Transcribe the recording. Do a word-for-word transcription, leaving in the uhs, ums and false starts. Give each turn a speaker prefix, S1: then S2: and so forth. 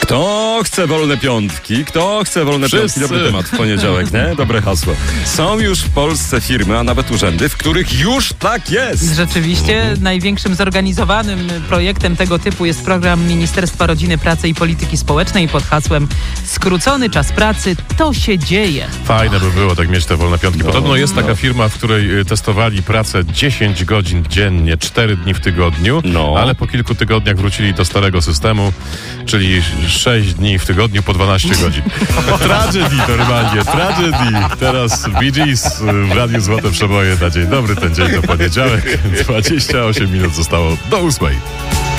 S1: Kto chce wolne piątki? Kto chce wolne
S2: Wszyscy.
S1: piątki? Dobry temat w poniedziałek, nie? Dobre hasło. Są już w Polsce firmy, a nawet urzędy, w których już tak jest.
S3: Rzeczywiście mhm. największym zorganizowanym projektem tego typu jest program Ministerstwa Rodziny, Pracy i Polityki Społecznej pod hasłem skrócony czas pracy, to się dzieje.
S2: Fajne by było tak mieć te wolne piątki. Podobno jest taka firma, w której testowali pracę dziesięć godzin dziennie, cztery dni w tygodniu,
S1: No.
S2: ale po kilku tygodniach wrócili do starego systemu, czyli sześć dni w tygodniu po dwanaście godzin. Tragedy normalnie, tragedy. Teraz Bee Gees w Radiu Złote Przeboje na dzień dobry, ten dzień to poniedziałek. dwadzieścia osiem minut zostało do ósmej.